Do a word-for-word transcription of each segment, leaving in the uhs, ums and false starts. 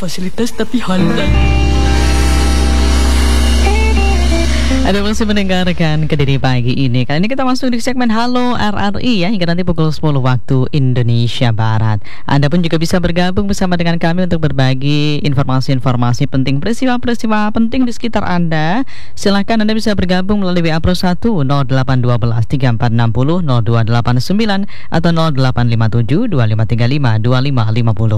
fasilitas tapi halal. Ada masih mendengarkan Kediri pagi ini. Kali ini kita masuk di segmen Halo R R I ya, hingga nanti pukul sepuluh waktu Indonesia Barat. Anda pun juga bisa bergabung bersama dengan kami untuk berbagi informasi-informasi penting, peristiwa-peristiwa penting di sekitar Anda. Silakan Anda bisa bergabung melalui W A Pro satu nol delapan satu dua tiga empat enam nol nol dua delapan sembilan atau nol delapan lima tujuh dua lima tiga lima dua lima lima nol.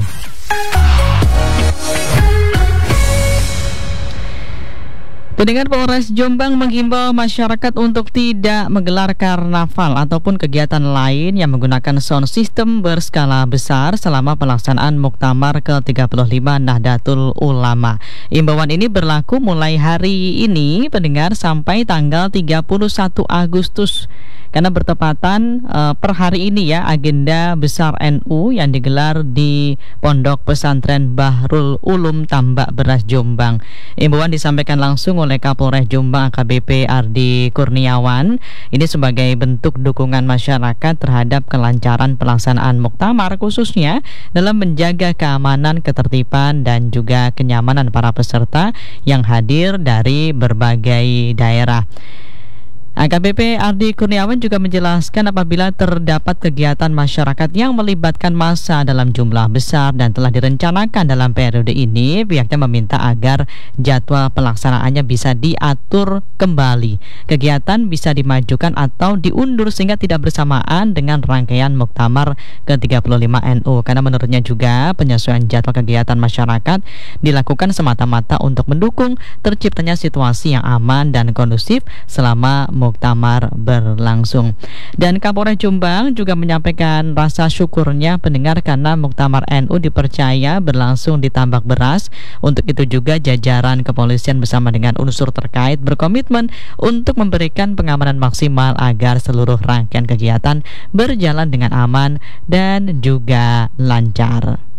Pendengar, Polres Jombang menghimbau masyarakat untuk tidak menggelar karnaval ataupun kegiatan lain yang menggunakan sound system berskala besar selama pelaksanaan Muktamar ke tiga puluh lima Nahdlatul Ulama. Himbauan ini berlaku mulai hari ini, pendengar, sampai tanggal tiga puluh satu Agustus. Karena bertepatan uh, per hari ini ya, agenda besar N U yang digelar di Pondok Pesantren Bahrul Ulum Tambak Beras Jombang. Himbauan disampaikan langsung oleh Kapolres Jombang A K B P Ardi Kurniawan. Ini sebagai bentuk dukungan masyarakat terhadap kelancaran pelaksanaan Muktamar, khususnya dalam menjaga keamanan, ketertiban dan juga kenyamanan para peserta yang hadir dari berbagai daerah. A K B P Ardi Kurniawan juga menjelaskan apabila terdapat kegiatan masyarakat yang melibatkan massa dalam jumlah besar dan telah direncanakan dalam periode ini, pihaknya meminta agar jadwal pelaksanaannya bisa diatur kembali. Kegiatan bisa dimajukan atau diundur sehingga tidak bersamaan dengan rangkaian Muktamar ke tiga puluh lima N U. Karena menurutnya juga penyesuaian jadwal kegiatan masyarakat dilakukan semata-mata untuk mendukung terciptanya situasi yang aman dan kondusif selama Muktamar berlangsung. Dan Kapolres Jombang juga menyampaikan rasa syukurnya, pendengar, karena Muktamar N U dipercaya berlangsung di Tambak Beras. Untuk itu juga jajaran kepolisian bersama dengan unsur terkait berkomitmen untuk memberikan pengamanan maksimal agar seluruh rangkaian kegiatan berjalan dengan aman dan juga lancar.